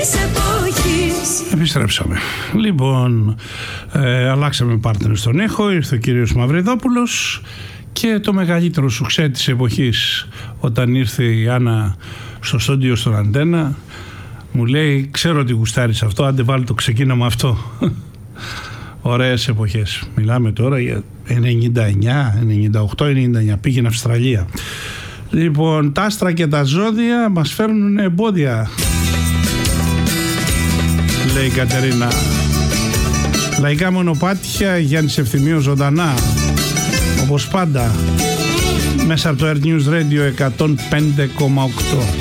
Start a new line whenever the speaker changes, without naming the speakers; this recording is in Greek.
Επιστρέψαμε. Λοιπόν, αλλάξαμε partner στον ήχο. Ήρθε ο κύριος Μαυριδόπουλος και το μεγαλύτερο σουξέ της εποχής, όταν ήρθε η Άννα στο στούντιο στον Αντένα, μου λέει: ξέρω ότι γουστάρεις αυτό, άντε βάλει το ξεκίνημα αυτό. Ωραίες εποχές. Μιλάμε τώρα για 99, 98, 99. Πήγαινε Αυστραλία. Λοιπόν, τα άστρα και τα ζώδια μας φέρνουν εμπόδια, λέει η Κατερίνα. Λαϊκά μονοπάτια, Γιάννης Ευθυμίου ζωντανά, όπως πάντα, μέσα από το Air News Radio 105,8.